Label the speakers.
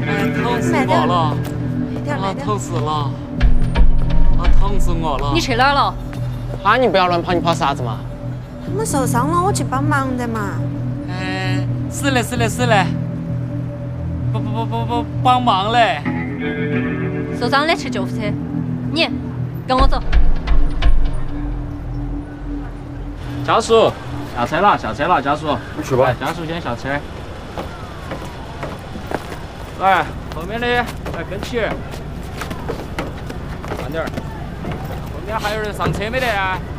Speaker 1: 哎，疼死我了！疼死了！疼死我了！
Speaker 2: 你去哪儿了？
Speaker 3: 喊你不要乱跑，你跑啥子嘛？
Speaker 4: 他们受伤了，我去帮忙的嘛。
Speaker 1: 哎，是嘞，不，帮忙嘞！
Speaker 2: 受伤的去救护车，你跟我走。
Speaker 5: 家属，下车了，家属，
Speaker 6: 你去吧。
Speaker 5: 家属先下车。来，后面的来跟起，慢点儿。
Speaker 1: 后面还有人上车没得啊？